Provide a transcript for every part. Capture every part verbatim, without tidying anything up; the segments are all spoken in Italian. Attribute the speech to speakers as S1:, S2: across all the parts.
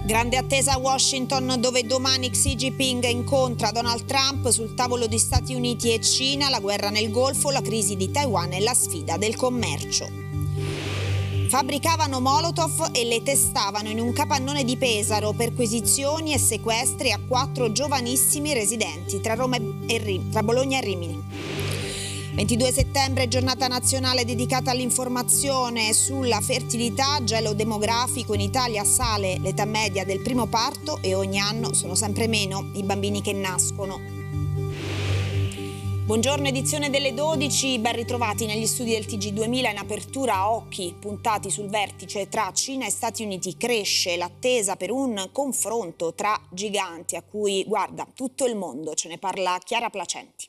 S1: Grande attesa a Washington, dove domani Xi Jinping incontra Donald Trump. Sul tavolo di Stati Uniti e Cina, la guerra nel Golfo, la crisi di Taiwan e la sfida del commercio. Fabbricavano Molotov e le testavano in un capannone di Pesaro, perquisizioni e sequestri a quattro giovanissimi residenti tra, Roma e Rim- tra Bologna e Rimini. ventidue settembre, giornata nazionale dedicata all'informazione sulla fertilità. Gelo demografico: in Italia sale l'età media del primo parto e ogni anno sono sempre meno i bambini che nascono. Buongiorno, edizione delle dodici, ben ritrovati negli studi del T G duemila. In apertura occhi puntati sul vertice tra Cina e Stati Uniti. Cresce l'attesa per un confronto tra giganti a cui guarda tutto il mondo. Ce ne parla Chiara Placenti.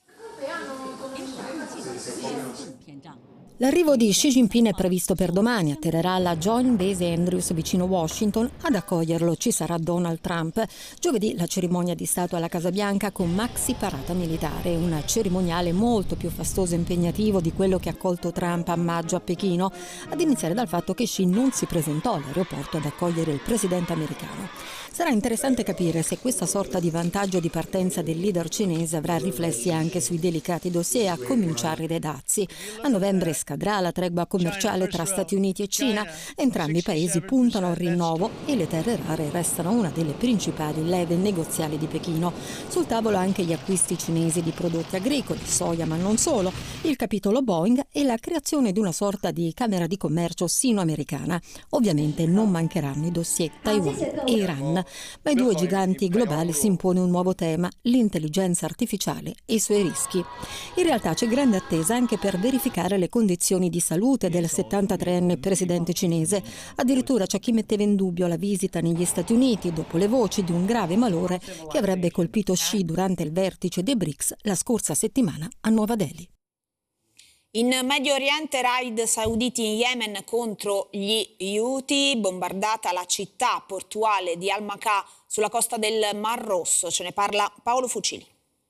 S2: L'arrivo di Xi Jinping è previsto per domani. Atterrerà alla Joint Base Andrews vicino Washington. Ad accoglierlo ci sarà Donald Trump. Giovedì la cerimonia di Stato alla Casa Bianca con maxi parata militare, un cerimoniale molto più fastoso e impegnativo di quello che ha accolto Trump a maggio a Pechino, ad iniziare dal fatto che Xi non si presentò all'aeroporto ad accogliere il presidente americano. Sarà interessante capire se questa sorta di vantaggio di partenza del leader cinese avrà riflessi anche sui delicati dossier, a cominciare dai dazi. A novembre scadrà la tregua commerciale tra Stati Uniti e Cina. Entrambi i paesi puntano al rinnovo e le terre rare restano una delle principali leve negoziali di Pechino. Sul tavolo anche gli acquisti cinesi di prodotti agricoli, soia ma non solo, il capitolo Boeing e la creazione di una sorta di camera di commercio sino-americana. Ovviamente non mancheranno i dossier Taiwan e Iran. Ma ai due giganti globali si impone un nuovo tema: l'intelligenza artificiale e i suoi rischi. In realtà c'è grande attesa anche per verificare le condizioni di salute del settantatreenne presidente cinese. Addirittura c'è chi metteva in dubbio la visita negli Stati Uniti dopo le voci di un grave malore che avrebbe colpito Xi durante il vertice dei BRICS la scorsa settimana a Nuova Delhi.
S1: In Medio Oriente, raid sauditi in Yemen contro gli Houthi, bombardata la città portuale di Al-Makah sulla costa del Mar Rosso. Ce ne parla Paolo Fucili.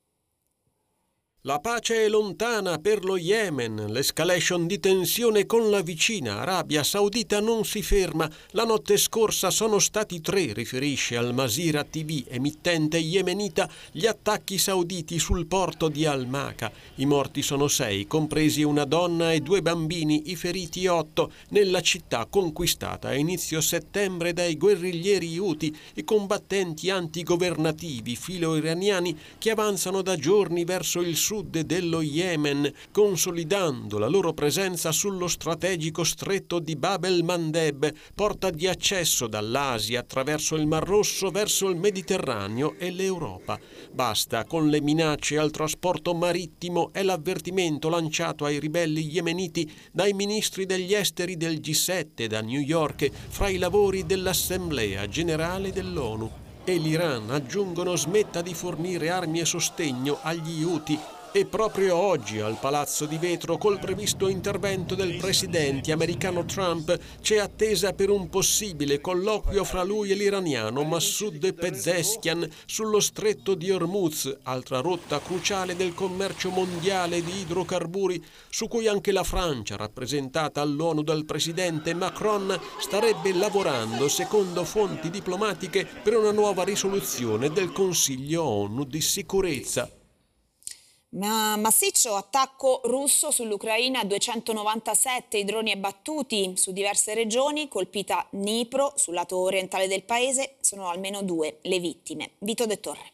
S3: La pace è lontana per lo Yemen, l'escalation di tensione con la vicina Arabia Saudita non si ferma. La notte scorsa sono stati tre, riferisce Al Masira T V, emittente yemenita, gli attacchi sauditi sul porto di Al-Makah. I morti sono sei, compresi una donna e due bambini, i feriti otto, nella città conquistata a inizio settembre dai guerriglieri Houthi, i combattenti antigovernativi filo-iraniani che avanzano da giorni verso il sud dello Yemen, consolidando la loro presenza sullo strategico stretto di Bab el-Mandeb, porta di accesso dall'Asia attraverso il Mar Rosso verso il Mediterraneo e l'Europa. Basta con le minacce al trasporto marittimo, è l'avvertimento lanciato ai ribelli yemeniti dai ministri degli esteri del G sette da New York fra i lavori dell'Assemblea Generale dell'ONU. E l'Iran, aggiungono, smetta di fornire armi e sostegno agli Houthi. E proprio oggi al Palazzo di Vetro, col previsto intervento del presidente americano Trump, c'è attesa per un possibile colloquio fra lui e l'iraniano Massoud Pezeshkian sullo stretto di Hormuz, altra rotta cruciale del commercio mondiale di idrocarburi, su cui anche la Francia, rappresentata all'ONU dal presidente Macron, starebbe lavorando, secondo fonti diplomatiche, per una nuova risoluzione del Consiglio ONU di sicurezza.
S1: Ma massiccio attacco russo sull'Ucraina, duecentonovantasette i droni abbattuti su diverse regioni, colpita Dnipro sul lato orientale del paese, sono almeno due le vittime. Vito De Torre.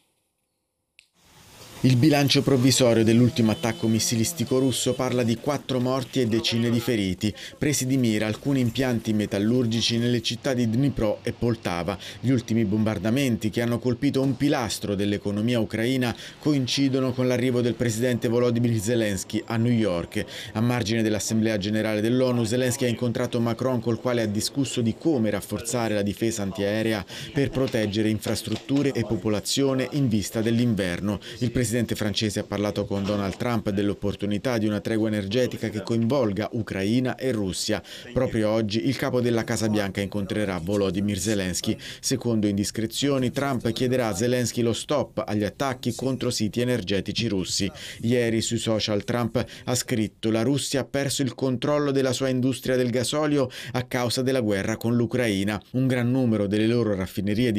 S4: Il bilancio provvisorio dell'ultimo attacco missilistico russo parla di quattro morti e decine di feriti, presi di mira alcuni impianti metallurgici nelle città di Dnipro e Poltava. Gli ultimi bombardamenti, che hanno colpito un pilastro dell'economia ucraina, coincidono con l'arrivo del presidente Volodymyr Zelensky a New York. A margine dell'Assemblea Generale dell'ONU, Zelensky ha incontrato Macron, col quale ha discusso di come rafforzare la difesa antiaerea per proteggere infrastrutture e popolazione in vista dell'inverno. Il presidente Il presidente francese ha parlato con Donald Trump dell'opportunità di una tregua energetica che coinvolga Ucraina e Russia. Proprio oggi il capo della Casa Bianca incontrerà Volodymyr Zelensky. Secondo indiscrezioni, Trump chiederà a Zelensky lo stop agli attacchi contro siti energetici russi. Ieri sui social Trump ha scritto: la Russia ha perso il controllo della sua industria del gasolio a causa della guerra con l'Ucraina. Un gran numero delle loro raffinerie di